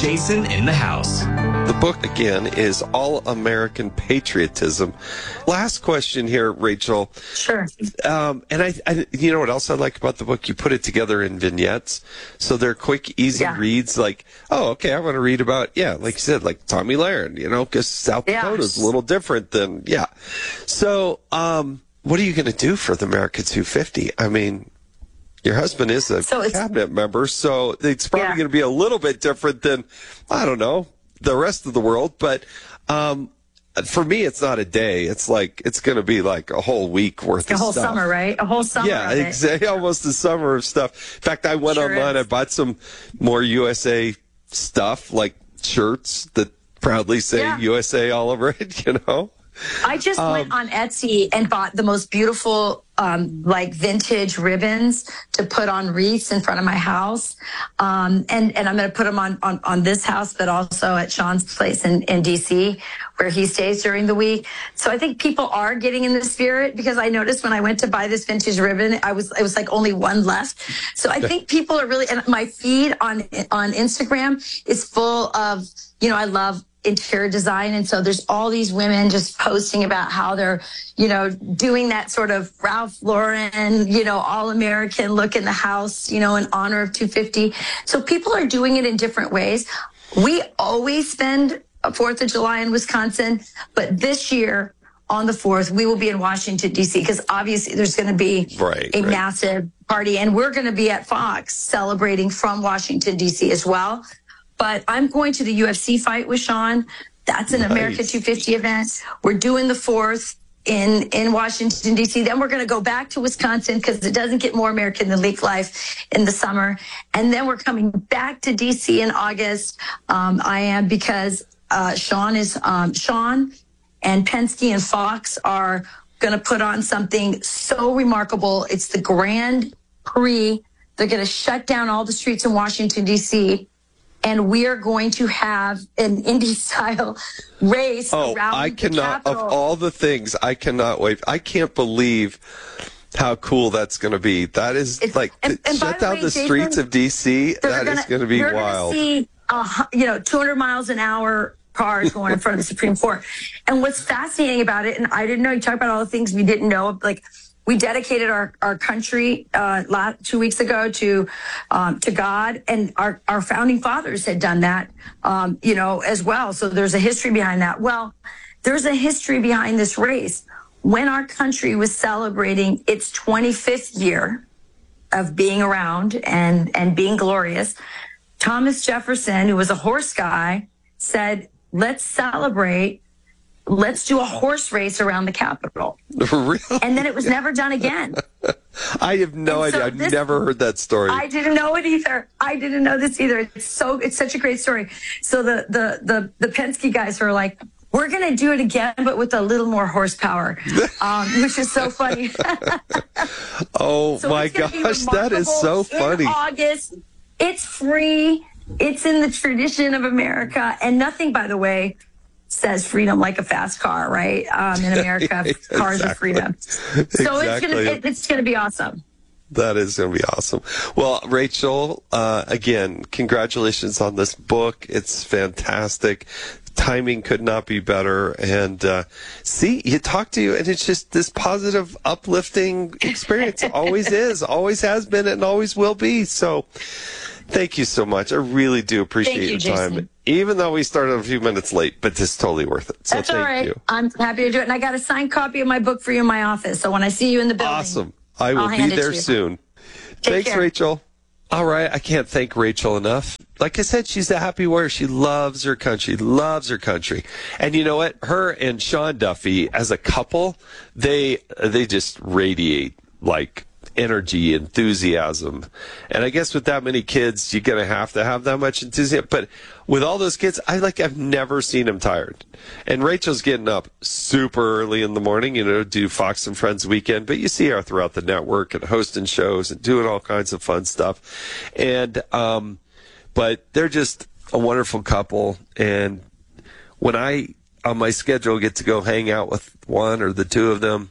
Jason in the House. The book, again, is All American Patriotism. Last question here, Rachel. Sure. And I you know what else I like about the book? You put it together in vignettes. So they're quick, easy reads. Like, oh, okay, I want to read about, like you said, like Tommy Lahren, because South Dakota is a little different than, So, what are you going to do for the America 250? I mean, your husband is a cabinet member, so it's probably going to be a little bit different than, I don't know, the rest of the world. But for me, it's not a day. It's like, it's going to be like a whole week worth of stuff. A whole summer, right? A whole summer. Yeah, exactly. Almost a summer of stuff. In fact, I went online. I bought some more USA stuff, like shirts that proudly say USA all over it, I just went on Etsy and bought the most beautiful, vintage ribbons to put on wreaths in front of my house. And I'm going to put them on this house, but also at Sean's place in DC, where he stays during the week. So I think people are getting in the spirit, because I noticed when I went to buy this vintage ribbon, it was like only one left. So I think people are really, and my feed on Instagram is full of, I love interior design. And so there's all these women just posting about how they're, doing that sort of Ralph Lauren, all American look in the house, in honor of 250. So people are doing it in different ways. We always spend a 4th of July in Wisconsin, but this year on the 4th, we will be in Washington, D.C., because obviously there's going to be a massive party, and we're going to be at Fox celebrating from Washington, D.C. as well. But I'm going to the UFC fight with Sean. That's an America 250 event. We're doing the 4th in Washington, D.C. Then we're going to go back to Wisconsin, because it doesn't get more American than Leak Life in the summer. And then we're coming back to D.C. in August. I am, because Sean and Penske and Fox are going to put on something so remarkable. It's the Grand Prix. They're going to shut down all the streets in Washington, D.C., and we are going to have an Indy-style race around the Capitol. Of all the things, I cannot wait. I can't believe how cool that's going to be. That is shut down the streets of D.C. That is going to be wild. You're going to see, 200 miles an hour cars going in front of the Supreme Court. And what's fascinating about it, and I didn't know, you talk about all the things we didn't know, like, we dedicated our country 2 weeks ago to God, and our founding fathers had done that, as well. So there's a history behind that. Well, there's a history behind this race. When our country was celebrating its 25th year of being around and being glorious, Thomas Jefferson, who was a horse guy, said, let's celebrate. Let's do a horse race around the Capitol. Really? And then it was never done again. I have no idea. I've never heard that story. I didn't know it either. I didn't know this either. It's such a great story. So the Penske guys are like, we're going to do it again, but with a little more horsepower, which is so funny. Oh, so my gosh, that is so funny. In August, it's free. It's in the tradition of America. And nothing, by the way, says freedom like a fast car, right? In America, cars are freedom. So it's gonna be awesome. That is going to be awesome. Well, Rachel, again, congratulations on this book. It's fantastic. Timing could not be better. And you talk to you, and it's just this positive, uplifting experience. Always is, always has been, and always will be. So thank you so much. I really do appreciate your time. Jason. Even though we started a few minutes late, but it's totally worth it. So that's all right. I'm happy to do it. And I got a signed copy of my book for you in my office. So when I see you in the building. Awesome. I will be there soon. Thanks, Rachel. All right. I can't thank Rachel enough. Like I said, she's a happy warrior. She loves her country, And you know what? Her and Sean Duffy, as a couple, they just radiate like energy, enthusiasm. And I guess with that many kids, you're going to have that much enthusiasm. But with all those kids, I've never seen them tired. And Rachel's getting up super early in the morning, do Fox and Friends weekend. But you see her throughout the network and hosting shows and doing all kinds of fun stuff. And, but they're just a wonderful couple. And when I, on my schedule, get to go hang out with one or the two of them,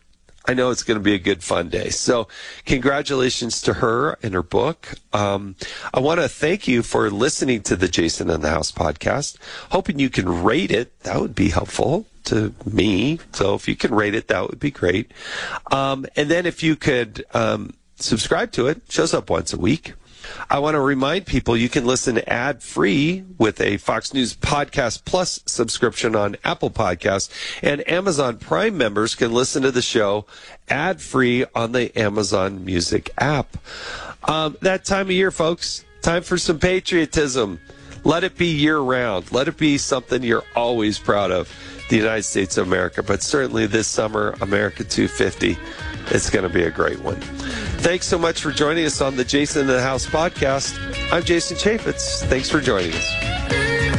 I know it's going to be a good, fun day. So congratulations to her and her book. I want to thank you for listening to the Jason in the House podcast. Hoping you can rate it. That would be helpful to me. So if you can rate it, that would be great. And then if you could subscribe to it, shows up once a week. I want to remind people you can listen ad-free with a Fox News Podcast Plus subscription on Apple Podcasts, and Amazon Prime members can listen to the show ad-free on the Amazon Music app. That time of year, folks, time for some patriotism. Let it be year-round. Let it be something you're always proud of, the United States of America. But certainly this summer, America 250, it's going to be a great one. Thanks so much for joining us on the Jason in the House podcast. I'm Jason Chaffetz. Thanks for joining us.